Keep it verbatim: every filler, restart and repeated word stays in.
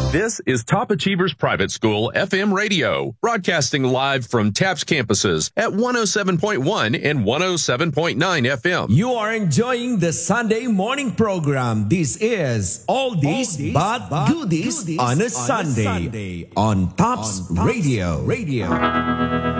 This is Top Achievers Private School F M Radio, broadcasting live from TAPS campuses at one oh seven point one and one oh seven point nine F M. You are enjoying the Sunday morning program. This is Oldies, Oldies but, but Goodies, goodies on a, on Sunday, a Sunday on TAPS, on TAPS Radio. Radio.